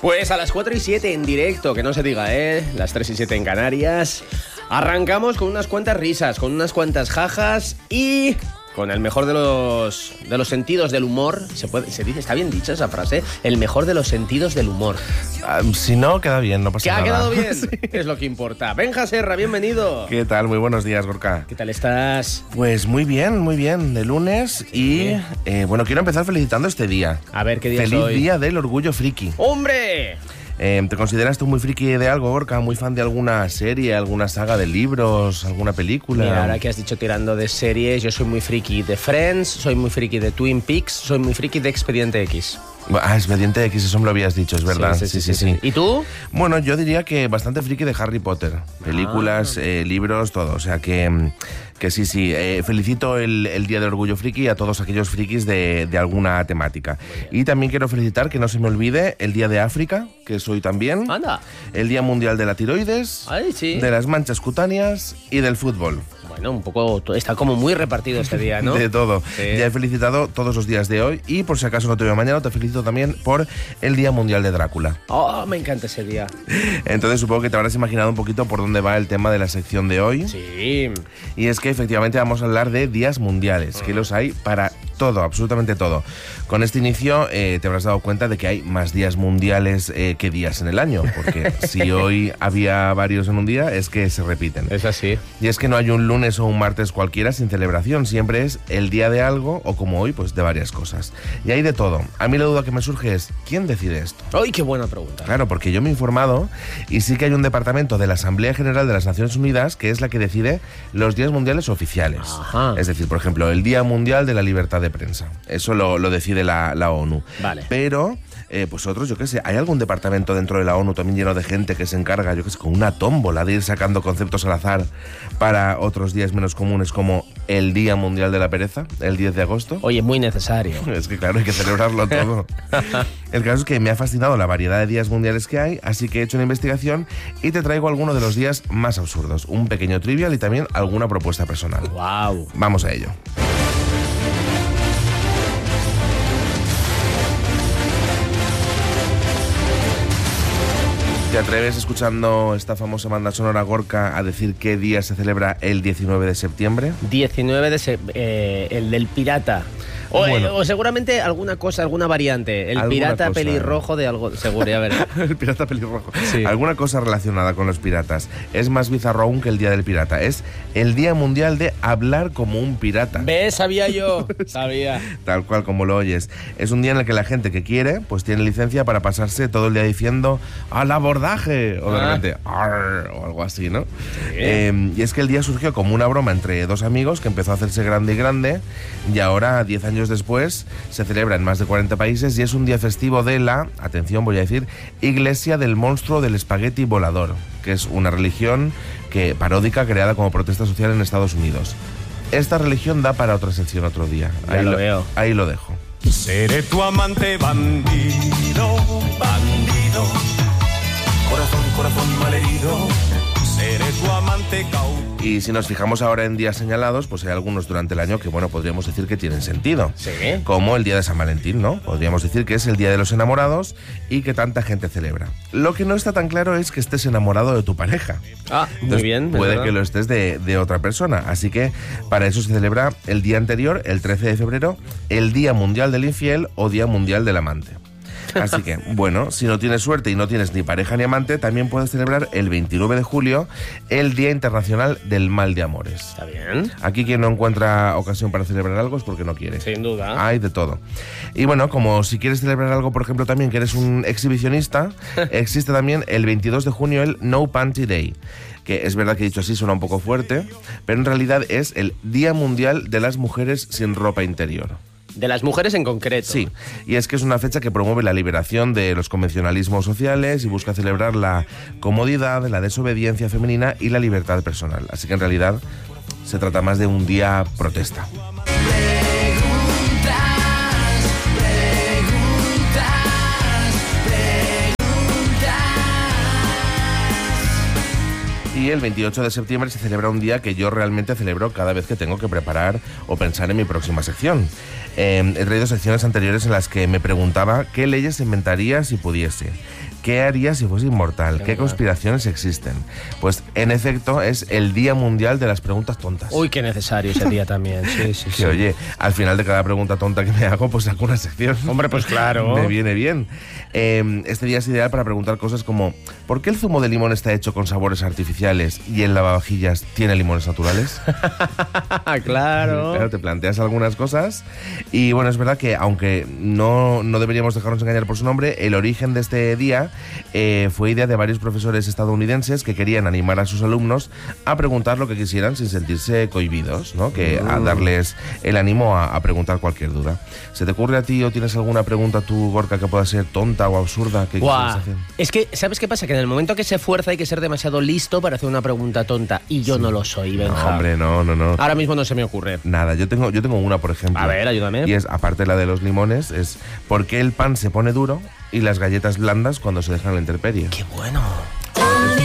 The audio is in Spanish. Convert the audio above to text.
Pues a las 4 y 7 en directo, que no se diga, las 3 y 7 en Canarias. Arrancamos con unas cuantas risas, con unas cuantas jajas y con el mejor de los sentidos del humor. Se dice, está bien dicha esa frase, el mejor de los sentidos del humor. Si no, queda bien, no pasa nada. ¿Que ha quedado bien? Sí. Es lo que importa. Benja Serra, bienvenido. ¿Qué tal? Muy buenos días, Gorka. ¿Qué tal estás? Pues muy bien, de lunes. Sí. Y bueno, quiero empezar felicitando este día. A ver, ¿qué día es hoy? Feliz Día del Orgullo Friki. ¡Hombre! ¿Te consideras tú muy friki de algo, Gorka? ¿Muy fan de alguna serie, alguna saga de libros, alguna película? Mira, ahora que has dicho tirando de series, yo soy muy friki de Friends, soy muy friki de Twin Peaks, soy muy friki de Expediente X. Expediente X, eso me lo habías dicho, es verdad. Sí. ¿Y tú? Bueno, yo diría que bastante friki de Harry Potter. Películas, libros, todo. O sea que sí. Felicito el Día del Orgullo Friki a todos aquellos frikis de alguna temática. Y también quiero felicitar, que no se me olvide, el Día de África, que soy también. Anda. El Día Mundial de la Tiroides. Ay, sí. De las manchas cutáneas y del fútbol. Bueno, un poco, está como muy repartido este día, ¿no? De todo. Sí. Ya he felicitado todos los días de hoy y por si acaso no te veo mañana, te felicito también por el Día Mundial de Drácula. Oh, me encanta ese día. Entonces supongo que te habrás imaginado un poquito por dónde va el tema de la sección de hoy. Sí. Y es que efectivamente vamos a hablar de días mundiales, que los hay para todo, absolutamente todo. Con este inicio te habrás dado cuenta de que hay más días mundiales que días en el año, porque si hoy había varios en un día, es que se repiten. Es así. Y es que no hay un lunes o un martes cualquiera sin celebración, siempre es el día de algo o como hoy, pues de varias cosas. Y hay de todo. A mí la duda que me surge es, ¿quién decide esto? ¡Ay, qué buena pregunta! Claro, porque yo me he informado y sí que hay un departamento de la Asamblea General de las Naciones Unidas que es la que decide los días mundiales oficiales. Ajá. Es decir, por ejemplo, el Día Mundial de la Libertad de Prensa. Eso lo decide la ONU. Vale. Pero pues otros, yo qué sé, ¿hay algún departamento dentro de la ONU también lleno de gente que se encarga, yo qué sé, con una tómbola de ir sacando conceptos al azar para otros días menos comunes como el Día Mundial de la Pereza, el 10 de agosto? Oye, muy necesario. Es que claro, hay que celebrarlo todo. El caso es que me ha fascinado la variedad de días mundiales que hay, así que he hecho una investigación y te traigo algunos de los días más absurdos, un pequeño trivial y también alguna propuesta personal. ¡Wow! Vamos a ello. ¿Te atreves, escuchando esta famosa banda sonora, Gorka, a decir qué día se celebra el 19 de septiembre? 19 de el del pirata. O seguramente alguna cosa, alguna variante. El pirata cosa. Pelirrojo de algo, seguro, a ver. El pirata pelirrojo. Sí. Alguna cosa relacionada con los piratas. Es más bizarro aún que el Día del Pirata. Es el Día Mundial de hablar como un pirata. ¿Ves? Sabía yo. Sabía. Tal cual como lo oyes. Es un día en el que la gente que quiere, pues tiene licencia para pasarse todo el día diciendo ¡al abordaje! O de repente ¡arr! O algo así, ¿no? Sí. Y es que el día surgió como una broma entre dos amigos que empezó a hacerse grande y grande, y ahora, 10 años después, se celebra en más de 40 países y es un día festivo de la, atención voy a decir, Iglesia del Monstruo del Espagueti Volador, que es una religión paródica creada como protesta social en Estados Unidos. Esta religión da para otra sección otro día. Ya lo veo. Ahí lo dejo. Seré tu amante bandido, bandido, corazón malherido. Seré tu amante cautivo. Y si nos fijamos ahora en días señalados, pues hay algunos durante el año que, bueno, podríamos decir que tienen sentido. Sí. Como el día de San Valentín, ¿no? Podríamos decir que es el día de los enamorados y que tanta gente celebra. Lo que no está tan claro es que estés enamorado de tu pareja. Ah, Entonces, muy bien. puede que lo estés de otra persona. Así que para eso se celebra el día anterior, el 13 de febrero, el Día Mundial del Infiel o Día Mundial del Amante. Así que, bueno, si no tienes suerte y no tienes ni pareja ni amante, también puedes celebrar el 29 de julio el Día Internacional del Mal de Amores. Está bien. Aquí quien no encuentra ocasión para celebrar algo es porque no quiere. Sin duda. Hay de todo. Y bueno, como si quieres celebrar algo, por ejemplo, también que eres un exhibicionista, existe también el 22 de junio el No Panty Day, que es verdad que dicho así suena un poco fuerte, pero en realidad es el Día Mundial de las Mujeres sin ropa interior. De las mujeres en concreto. Sí, y es que es una fecha que promueve la liberación de los convencionalismos sociales y busca celebrar la comodidad, la desobediencia femenina y la libertad personal. Así que en realidad se trata más de un día protesta. Y el 28 de septiembre se celebra un día que yo realmente celebro cada vez que tengo que preparar o pensar en mi próxima sección. He traído secciones anteriores en las que me preguntaba qué leyes inventaría si pudiese. ¿Qué haría si fuese inmortal? ¿Qué conspiraciones existen? Pues, en efecto, es el Día Mundial de las Preguntas Tontas. Uy, qué necesario ese día también. Sí, sí, sí. Que, oye, al final de cada pregunta tonta que me hago, pues saco una sección. Hombre, pues claro. Me viene bien. Este día es ideal para preguntar cosas como ¿por qué el zumo de limón está hecho con sabores artificiales y el lavavajillas tiene limones naturales? Claro. Claro, te planteas algunas cosas. Y bueno, es verdad que aunque no deberíamos dejarnos engañar por su nombre, el origen de este día fue idea de varios profesores estadounidenses que querían animar a sus alumnos a preguntar lo que quisieran sin sentirse cohibidos, ¿no? Que a darles el ánimo a preguntar cualquier duda. ¿Se te ocurre a ti o tienes alguna pregunta tú, Gorka, que pueda ser tonta o absurda? Que es que, ¿sabes qué pasa? Que en el momento que se fuerza hay que ser demasiado listo para hacer una pregunta tonta. Y yo no lo soy, Benja. No, hombre, no. Ahora mismo no se me ocurre. Nada, yo tengo una, por ejemplo. A ver, ayúdame. Y es, aparte de la de los limones, es ¿por qué el pan se pone duro y las galletas blandas cuando se dejan a la intemperie? ¡Qué bueno!